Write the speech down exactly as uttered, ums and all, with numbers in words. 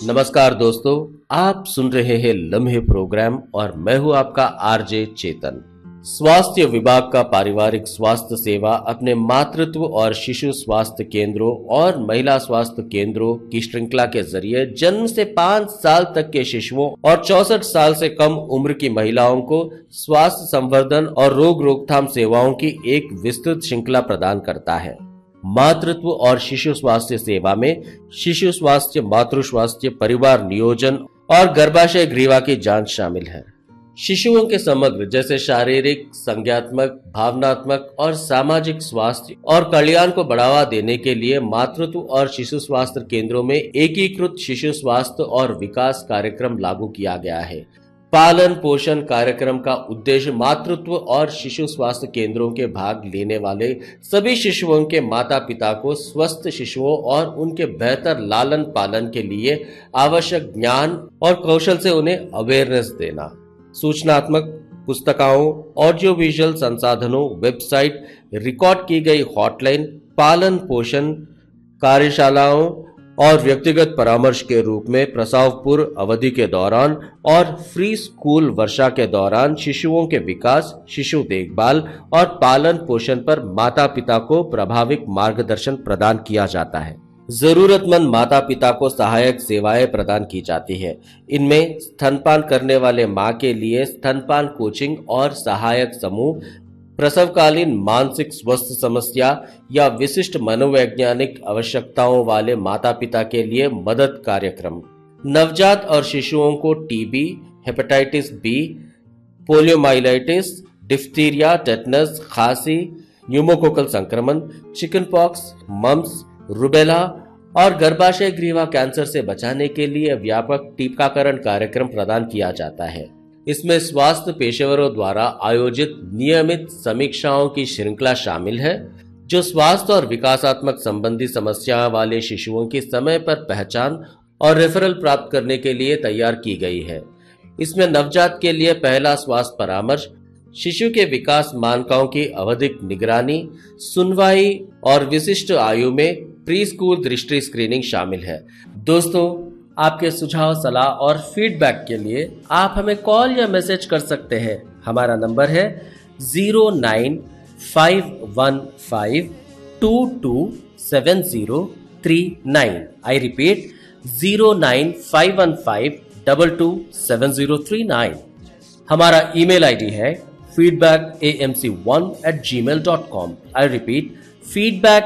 नमस्कार दोस्तों, आप सुन रहे हैं लम्हे प्रोग्राम और मैं हूं आपका आरजे चेतन। स्वास्थ्य विभाग का पारिवारिक स्वास्थ्य सेवा अपने मातृत्व और शिशु स्वास्थ्य केंद्रों और महिला स्वास्थ्य केंद्रों की श्रृंखला के जरिए जन्म से पाँच साल तक के शिशुओं और चौसठ साल से कम उम्र की महिलाओं को स्वास्थ्य संवर्धन और रोग रोकथाम सेवाओं की एक विस्तृत श्रृंखला प्रदान करता है। मातृत्व और शिशु स्वास्थ्य सेवा में शिशु स्वास्थ्य, मातृ स्वास्थ्य, परिवार नियोजन और गर्भाशय ग्रीवा की जांच शामिल है। शिशुओं के समग्र जैसे शारीरिक, संज्ञात्मक, भावनात्मक और सामाजिक स्वास्थ्य और कल्याण को बढ़ावा देने के लिए मातृत्व और शिशु स्वास्थ्य केंद्रों में एकीकृत शिशु स्वास्थ्य और विकास कार्यक्रम लागू किया गया है। पालन पोषण कार्यक्रम का उद्देश्य मातृत्व और शिशु स्वास्थ्य केंद्रों के भाग लेने वाले सभी शिशुओं के माता पिता को स्वस्थ शिशुओं और उनके बेहतर लालन पालन के लिए आवश्यक ज्ञान और कौशल से उन्हें अवेयरनेस देना। सूचनात्मक पुस्तिकाओं, ऑडियो विजुअल संसाधनों, वेबसाइट, रिकॉर्ड की गई हॉटलाइन, पालन पोषण कार्यशालाओं और व्यक्तिगत परामर्श के रूप में प्रसव पूर्व अवधि के दौरान और फ्री स्कूल वर्षा के दौरान शिशुओं के विकास, शिशु देखभाल और पालन पोषण पर माता पिता को प्रभावी मार्गदर्शन प्रदान किया जाता है। जरूरतमंद माता पिता को सहायक सेवाएं प्रदान की जाती है। इनमें स्तनपान करने वाले मां के लिए स्तनपान कोचिंग और सहायक समूह, प्रसवकालीन मानसिक स्वास्थ्य समस्या या विशिष्ट मनोवैज्ञानिक आवश्यकताओं वाले माता पिता के लिए मदद कार्यक्रम, नवजात और शिशुओं को TB, hepatitis B, poliomyelitis, diphtheria, tetanus, खांसी, न्यूमोकोकल संक्रमण, चिकन पॉक्स, मम्स, रुबेला और गर्भाशय ग्रीवा कैंसर से बचाने के लिए व्यापक टीकाकरण कार्यक्रम प्रदान किया जाता है। इसमें स्वास्थ्य पेशेवरों द्वारा आयोजित नियमित समीक्षाओं की श्रृंखला शामिल है, जो स्वास्थ्य और विकासात्मक संबंधी समस्याओं वाले शिशुओं की समय पर पहचान और रेफरल प्राप्त करने के लिए तैयार की गई है। इसमें नवजात के लिए पहला स्वास्थ्य परामर्श, शिशु के विकास मानकों की आवधिक निगरानी, सुनवाई और विशिष्ट आयु में प्री स्कूल दृष्टि स्क्रीनिंग शामिल है। दोस्तों, आपके सुझाव, सलाह और फीडबैक के लिए आप हमें कॉल या मैसेज कर सकते हैं। हमारा नंबर है zero nine five one five to to seven zero three nine. I repeat zero nine five one five double two seven zero three nine. हमारा ईमेल आईडी है feedback A M C one eight ji mail dot com. I repeat feedback